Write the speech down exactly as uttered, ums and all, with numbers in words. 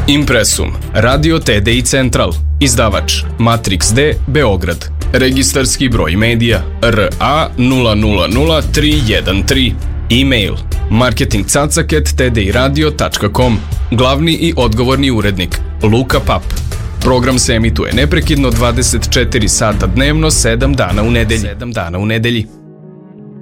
Impresum, Radio T D I Central, izdavač Matrix D, Beograd, registarski broj medija R A nula nula nula tri jedan tri, e-mail marketing cacak at t d i radio tačka com, glavni i odgovorni urednik Luka Pap. Program se emituje neprekidno dvadeset četiri sata dnevno, sedam dana u nedelji. sedam dana u nedelji.